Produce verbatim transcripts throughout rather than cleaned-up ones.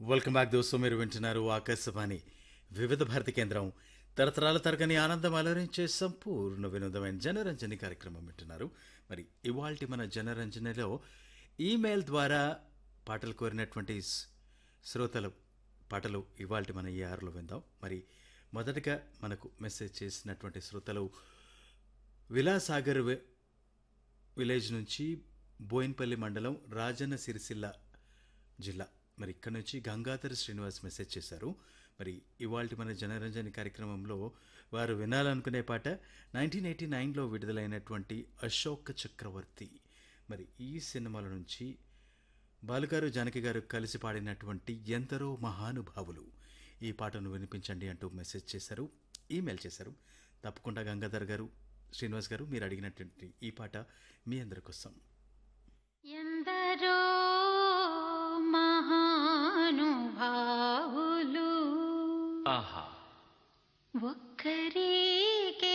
Welcome back దోస్తు. మీరు వింటున్నారు ఆకాశవాణి వివిధ భారతి కేంద్రం. తరతరాల తరగని ఆనందం అలరించే సంపూర్ణ వినోదమైన జనరంజని కార్యక్రమం వింటున్నారు. మరి ఇవాల్టి మన జనరంజనిలో ఈమెయిల్ ద్వారా పాటలు కోరినటువంటి స్- శ్రోతలు పాటలు ఇవాల్టి మన ఈ ఆరులో విందాం. మరి మొదటగా మనకు మెసేజ్ చేసినటువంటి శ్రోతలు విలాసాగర్ వి- విలేజ్ నుంచి బోయిన్పల్లి మండలం రాజన్న సిరిసిల్ల జిల్లా. మరి ఇక్కడ నుంచి గంగాధర శ్రీనివాస్ మెసేజ్ చేశారు. మరి ఇవాళ మన జనరంజని కార్యక్రమంలో వారు వినాలనుకునే పాట నైన్టీన్ ఎయిటీ నైన్లో విడుదలైనటువంటి అశోక చక్రవర్తి. మరి ఈ సినిమాల నుంచి బాలుగారు జానకి గారు కలిసి పాడినటువంటి ఎందరో మహానుభావులు ఈ పాటను వినిపించండి అంటూ మెసేజ్ చేశారు, ఈమెయిల్ చేశారు. తప్పకుండా గంగాధర్ గారు, శ్రీనివాస్ గారు, మీరు అడిగినటువంటి ఈ పాట మీ అందరి కోసం. ఎందరో మహానుభావులు ఆహా ఒక్కరికే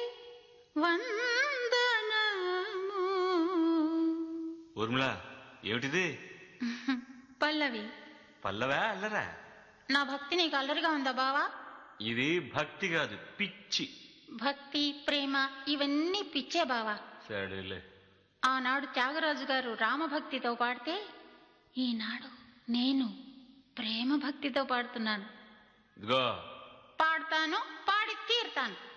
వందనము. ఊర్మిళ, ఏమిటిది? పల్లవి, పల్లవా అల్లరా? నా భక్తి నీకు అల్లరిగా ఉందా బావా? ఇది భక్తి కాదు, పిచ్చి. భక్తి ప్రేమ ఇవన్నీ పిచ్చే బావా. సరేలే. ఆనాడు త్యాగరాజు గారు రామభక్తితో పాడితే ఈనాడు నేను ప్రేమ భక్తితో పాడుతున్నాను. ఇదిగో పాడతాను, పాడి తీరుతాను.